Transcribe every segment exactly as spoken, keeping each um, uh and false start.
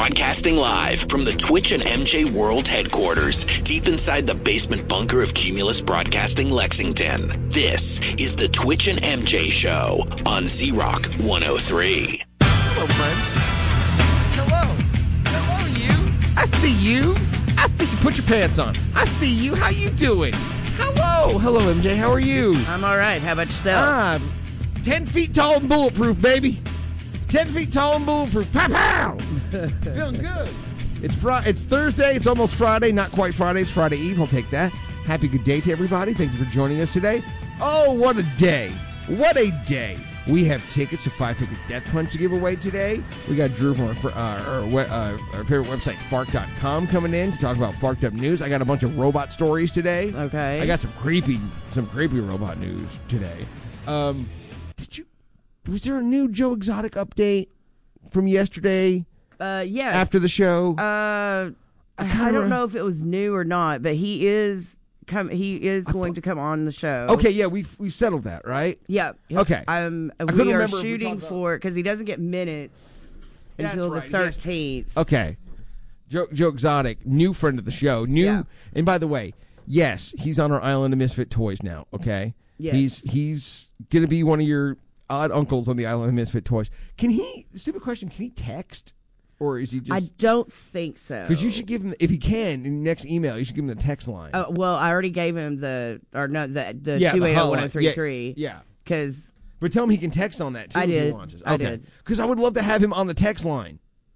Broadcasting live from the Twitch and M J World headquarters, deep inside the basement bunker of Cumulus Broadcasting Lexington. This is the Twitch and M J Show on Z-Rock one oh three. Hello, friends. Hello. Hello, you. I see you. I see you. Put your pants on. I see you. How you doing? Hello. Hello, M J. How are you? I'm all right. How about yourself? Ah, ten feet tall and bulletproof, baby. Ten feet tall and bulletproof. Pow, pow. Feeling good. It's fr- It's Thursday. It's almost Friday. Not quite Friday. It's Friday Eve. I'll take that. Happy good day to everybody. Thank you for joining us today. Oh, what a day. What a day. We have tickets to Five Finger Death Punch to give away today. We got Drew from our, uh, our, uh, our favorite website, Fark dot com, coming in to talk about Farked Up News. I got a bunch of robot stories today. Okay. I got some creepy, some creepy robot news today. Um, did you? Was there a new Joe Exotic update from yesterday? Uh, yes. After the show? Uh, I don't know if it was new or not, but he is come. He is I going thought, to come on the show. Okay, yeah, we've we've settled that, right? Yeah. Okay. Um, I we are remember shooting we for because he doesn't get minutes That's until right. the thirteenth. Yes. Okay. Joe, Joe Exotic, new friend of the show. New, Yeah. And by the way, yes, he's on our Island of Misfit Toys now. Okay. Yes. He's he's gonna be one of your odd uncles on the Island of Misfit Toys. Can he? Stupid question. Can he text, or is he just? I don't think so. Because you should give him, if he can, in the next email, you should give him the text line. Uh, well, I already gave him the or no the the Yeah, the two eight zero one hotline. zero three three. Yeah. Because But tell him he can text on that too. I if did. He wants it. I Okay. did. Because I would love to have him on the text line.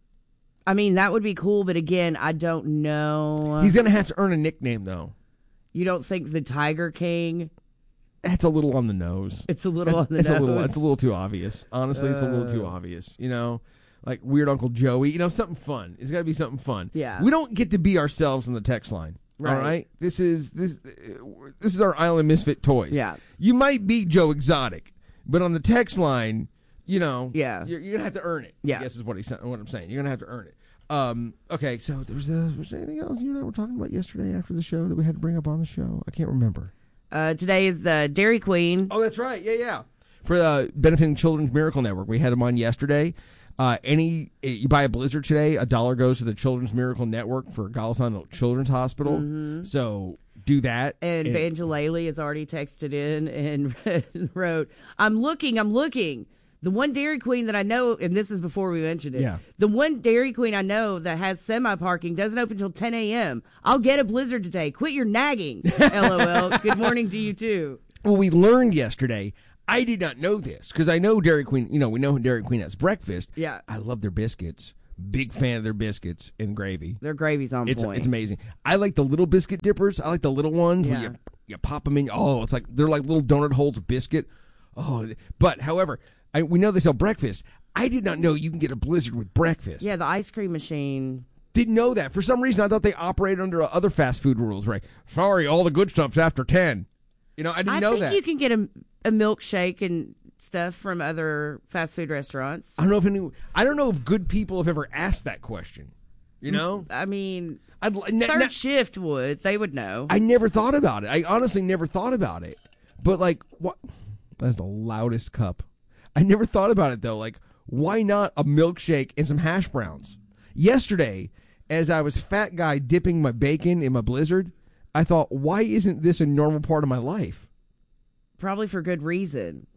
I mean that would be cool, but again, I don't know. He's gonna have to earn a nickname though. You don't think the Tiger King? That's a little on the nose. It's a little That's, on the it's nose. A little, it's a little too obvious. Honestly, it's a little too obvious. You know, like Weird Uncle Joey. You know, something fun. It's got to be something fun. Yeah. We don't get to be ourselves on the text line. Right. All right. This is this. This is our Island Misfit Toys. Yeah. You might be Joe Exotic, but on the text line, you know, Yeah. you're, you're gonna have to earn it. Yeah. I guess is what he's what I'm saying. You're gonna have to earn it. Um. Okay. So there was, uh, was there anything else you and I were talking about yesterday after the show that we had to bring up on the show? I can't remember. Uh, today is the Dairy Queen. Oh, that's right. Yeah, yeah. For uh, benefiting Children's Miracle Network, we had them on yesterday. Uh, any you buy a Blizzard today, a dollar goes to the Children's Miracle Network for Golisano Children's Hospital. Mm-hmm. So do that. And, and Vangelaley has already texted in and wrote, "I'm looking, I'm looking. The one Dairy Queen that I know, and this is before we mentioned it. Yeah. The one Dairy Queen I know that has semi parking doesn't open until ten a.m. I'll get a Blizzard today. Quit your nagging. LOL. Good morning to you too." Well, we learned yesterday. I did not know this because I know Dairy Queen. You know, we know Dairy Queen has breakfast. Yeah. I love their biscuits. Big fan of their biscuits and gravy. Their gravy's on It's point. it's amazing. I like the little biscuit dippers. I like the little ones Yeah. where you you pop them in. Oh, it's like they're like little donut holes of biscuit. Oh, but however, I, we know they sell breakfast. I did not know you can get a Blizzard with breakfast. Yeah, the ice cream machine. Didn't know that. For some reason, I thought they operated under other fast food rules. Right? Sorry, all the good stuff's after ten. You know, I didn't I know think that. you can get a, a milkshake and stuff from other fast food restaurants. I don't know if any. I don't know if good people have ever asked that question. You know, I mean, I'd, n- third n- shift would. They would know. I never thought about it. I honestly never thought about it. But like, what? That's the loudest cup. I never thought about it though. Like, why not a milkshake and some hash browns? Yesterday, as I was fat guy dipping my bacon in my Blizzard, I thought, why isn't this a normal part of my life? Probably for good reason.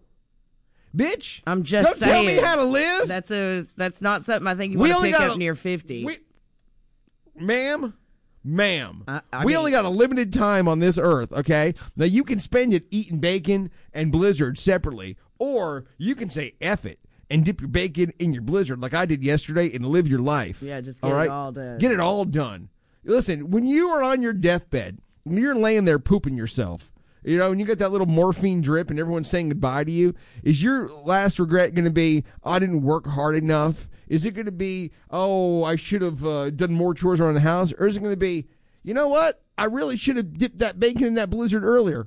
Bitch, I'm just don't saying. tell me how to live. That's a that's not something I think you We want to only pick got up a- near fifty. We, ma'am, ma'am, I- I we mean- only got a limited time on this earth, okay? Now, you can spend it eating bacon and Blizzard separately, or you can say F it and dip your bacon in your Blizzard like I did yesterday and live your life. Yeah, just get it all done. Get it all done. Listen, when you are on your deathbed, when you're laying there pooping yourself, you know, and you got that little morphine drip and everyone's saying goodbye to you, is your last regret going to be, oh, I didn't work hard enough? Is it going to be, oh, I should have uh, done more chores around the house? Or is it going to be, you know what? I really should have dipped that bacon in that Blizzard earlier.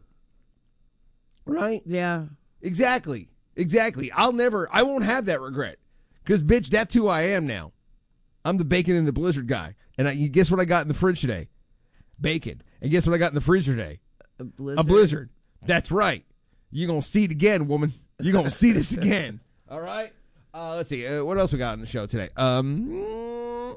Right? Yeah. Exactly. Exactly. I'll never, I won't have that regret. Because, bitch, that's who I am now. I'm the bacon in the Blizzard guy. And I, you guess what I got in the fridge today? Bacon. And guess what I got in the freezer today? A Blizzard. A Blizzard. That's right. You're going to see it again, woman. You're going to see this again. All right? Uh, let's see. Uh, what else we got on the show today? Um,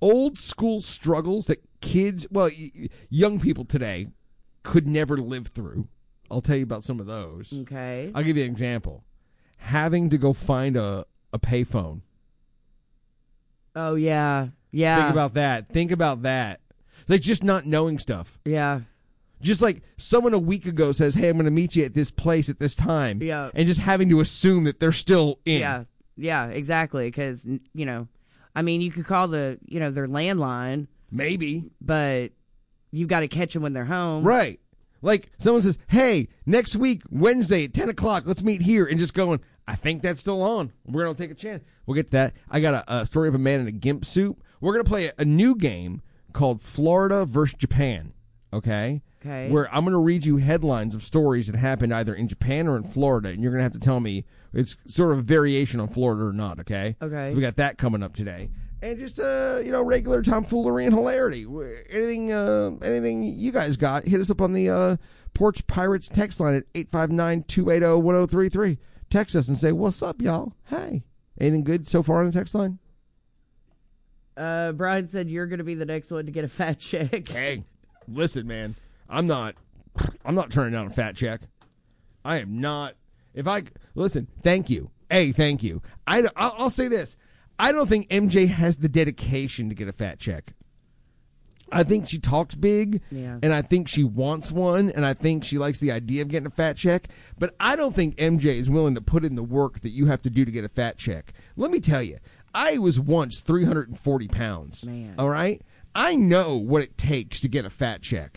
old school struggles that kids, well, y- young people today could never live through. I'll tell you about some of those. Okay. I'll give you an example. Having to go find a, a payphone. Oh, yeah. Yeah. Think about that. Think about that. Like just not knowing stuff. Yeah. Just like someone a week ago says, hey, I'm going to meet you at this place at this time. Yeah. And just having to assume that they're still in. Yeah. Yeah, exactly. Because, you know, I mean, you could call the, you know, their landline. Maybe. But you got to catch them when they're home. Right. Like someone says, hey, next week, Wednesday at ten o'clock, let's meet here. And just going, I think that's still on. We're going to take a chance. We'll get to that. I got a, a story of a man in a gimp suit. We're going to play a, a new game called Florida versus Japan. Okay? Okay. Where I'm going to read you headlines of stories that happened either in Japan or in Florida, and you're going to have to tell me it's sort of a variation on Florida or not, okay? Okay. So we got that coming up today. And just, uh, you know, regular tomfoolery and hilarity. Anything uh, anything you guys got, hit us up on the uh, Porch Pirates text line at eight five nine, two eight zero, one zero three three. Text us and say, what's up, y'all? Hey. Anything good so far on the text line? Uh, Brian said you're going to be the next one to get a fat check. Hey, listen, man. I'm not, I'm not turning down a fat check. I am not. If I, listen, thank you. Hey, thank you. I, I'll, I'll say this. I don't think M J has the dedication to get a fat check. I think she talks big, yeah. and I think she wants one, and I think she likes the idea of getting a fat check, but I don't think M J is willing to put in the work that you have to do to get a fat check. Let me tell you, I was once three hundred forty pounds. Man. All right? I know what it takes to get a fat check.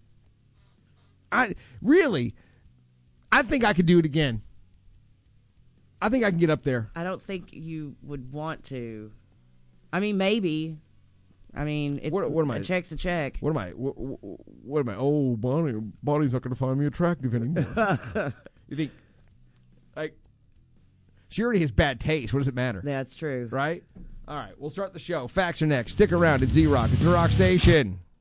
I really, I think I could do it again. I think I can get up there. I don't think you would want to. I mean, maybe. I mean, it's What- what am I- a check's a check. What am I? What, what, what am I? Oh, Bonnie, Bonnie's not going to find me attractive anymore. You think, like, she already has bad taste. What does it matter? That's true. Right? All right, we'll start the show. Facts are next. Stick around at Z-Rock. It's the Rock Station.